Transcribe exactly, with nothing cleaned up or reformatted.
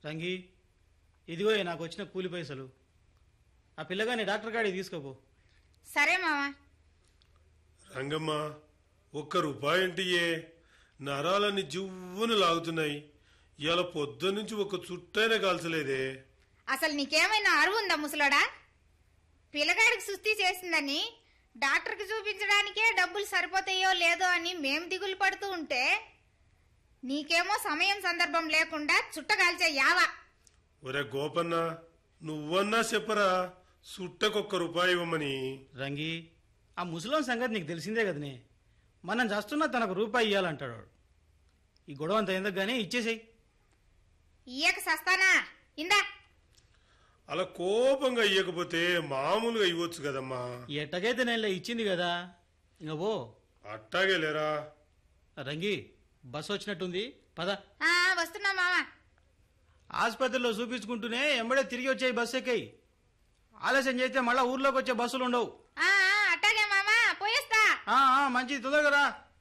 రంగి, ఇదిగో నాకు వచ్చిన కూలి పైసలు. ఆ పిల్లగాని డాక్టర్ గాడికి తీసుకోపో. సరే మావా. రంగమ్మ, ఒక్క రూపాయింటియే, నరాలన్నీ జివ్వును లాగుతున్నాయి. ఇవాళ పొద్దు నుంచి ఒక చుట్టైనా కాల్చలేదే. అసలు నీకేమైనా అరువు ఉందా ముసలోడా? పిల్లగాడికి సుస్థి చేసిందని డాక్టర్కి చూపించడానికే డబ్బులు సరిపోతాయో లేదో అని మేం దిగులు పడుతూ ఉంటే నీకేమో సమయం సందర్భం లేకుండా చుట్టగాల్చే యావా. ఒరే గోపన్న, నువ్వన్నా చెప్పరా సుట్టకొక్క రూపాయి ఇవ్వమని. రంగి, ఆ ముసలోని సంగతి నీకు తెలిసిందే కదనే. మనం చేస్తున్నా తనకు రూపాయి ఇవ్వాలంటాడు. ఈ గొడవ అంత ఎందుకు గానీ ఇచ్చేసేయి. ఇయ్యక సస్తానా? ఇందా. అలా కోపంగా ఇయ్యకపోతే మామూలుగా ఇవ్వచ్చు కదమ్మా. ఎట్టకైతే నేను ఇచ్చింది కదా, ఇంకా పో. అట్టాగే లేరా. రంగి, బస్సు వచ్చినట్టుంది, పద. వస్తున్నా మావా. ఆసుపత్రిలో చూపించుకుంటూనే ఎంబడే తిరిగి వచ్చాయి బస్సు ఎక్కాయి. ఆలస్యం చేస్తే మళ్ళా ఊర్లోకి వచ్చే బస్సులు ఉండవు. అట్టాగే మావా, పోయేస్తా. మంచిది, తొందరగా రా.